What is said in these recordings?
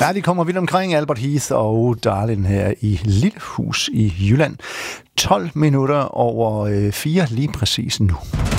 Ja, de kommer vidt omkring Albert Heath og Darlin her i Lillehus i Jylland. 12 minutter over 4 lige præcis nu.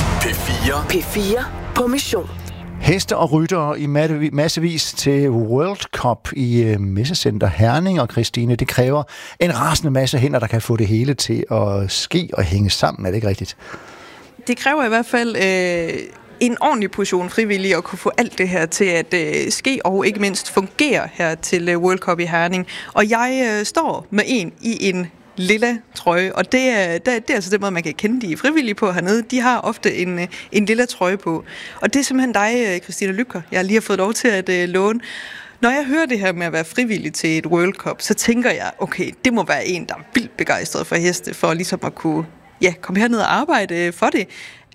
P4 på mission. Heste og ryttere i massevis til World Cup i Messecenter Herning, og Christine, det kræver en rasende masse hænder, der kan få det hele til at ske og hænge sammen. Er det ikke rigtigt? Det kræver i hvert fald en ordentlig portion frivillige at kunne få alt det her til at ske, og ikke mindst fungere her til World Cup i Herning. Og jeg står med en lilla trøje, og det er altså den måde, man kan kende de frivillige på hernede. De har ofte en lilla trøje på. Og det er simpelthen dig, Christina Lübker, jeg lige har fået lov til at låne. Når jeg hører det her med at være frivillig til et World Cup, så tænker jeg, okay, det må være en, der er vildt begejstret for heste, for ligesom at kunne komme herned og arbejde for det.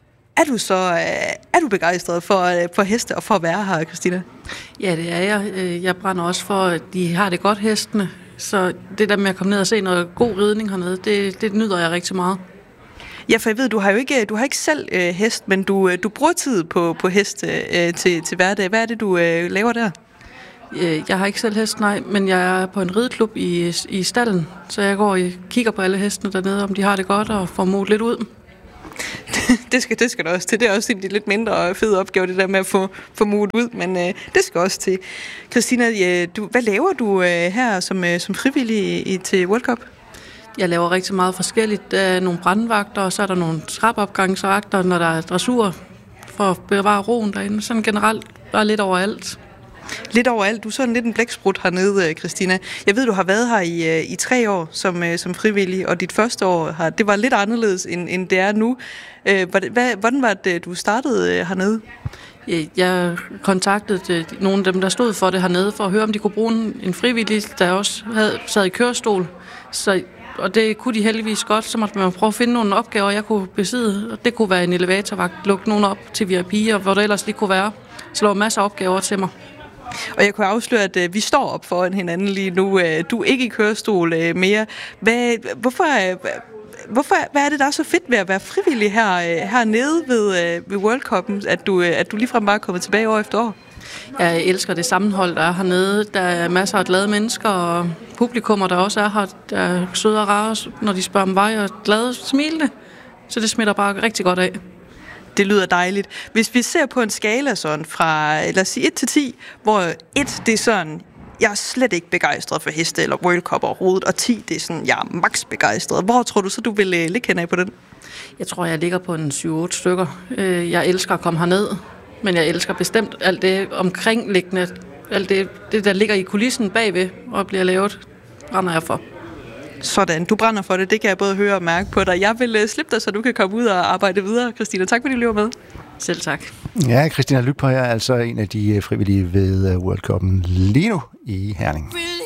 Er du begejstret for heste og for at være her, Christina? Ja, det er jeg. Jeg brænder også for, at de har det godt, hestene. Så det der med at komme ned og se noget god ridning hernede, det nyder jeg rigtig meget. Ja, for jeg ved, du har ikke selv hest, men du bruger tid på hest til hverdag. Hvad er det, du laver der? Jeg har ikke selv hest, nej, men jeg er på en rideklub i stallen, så jeg går og kigger på alle hestene dernede, om de har det godt og får modet lidt ud. Det skal der også til. Det er også en lidt mindre fed opgave, det der med at få modet ud, men det skal også til. Christina, hvad laver du her som frivillig til World Cup? Jeg laver rigtig meget forskelligt. Der er nogle brandvagter, og så er der nogle trappeopgangsvagter, når der er dressur for at bevare roen derinde. Sådan generelt bare lidt overalt. Lidt overalt. Du er sådan lidt en blæksprut hernede, Christina. Jeg ved, du har været her i 3 år som frivillig, og dit første år her, det var lidt anderledes, end det er nu. Hvordan var det, du startede hernede? Jeg kontaktede nogle af dem, der stod for det hernede, for at høre, om de kunne bruge en frivillig, der også sad i kørestol. Og det kunne de heldigvis godt, så måtte man prøve at finde nogle opgaver, jeg kunne besidde. Og det kunne være en elevatorvagt, lukke nogen op til VIP'er, hvor det ellers lige kunne være. Så der var masser af opgaver til mig. Og jeg kunne afsløre, at vi står op foran hinanden lige nu. Du er ikke i kørestol mere. Hvad er det, der er så fedt ved at være frivillig hernede ved World Cup'en, at du ligefrem bare er kommet tilbage år efter år? Jeg elsker det sammenhold, der er hernede. Der er masser af glade mennesker, og publikummer, der også er her, der er søde og rare, når de spørger om vej, og glade smilende. Så det smitter bare rigtig godt af. Det lyder dejligt. Hvis vi ser på en skala sådan fra, lad os sige 1 til 10, hvor 1 det er sådan, jeg er slet ikke begejstret for heste eller World Cup overhovedet, og 10 det er sådan, jeg er max begejstret. Hvor tror du så, du vil ligge hen af på den? Jeg tror, jeg ligger på en 7-8 stykker. Jeg elsker at komme herned, men jeg elsker bestemt alt det omkringliggende, alt det der ligger i kulissen bagved og bliver lavet, brænder jeg for. Sådan, du brænder for det. Det kan jeg både høre og mærke på dig. Jeg vil slippe dig, så du kan komme ud og arbejde videre. Christina, tak fordi du løber med. Selv tak. Ja, Christina Lübker er altså en af de frivillige ved World Cup'en lige nu i Herning.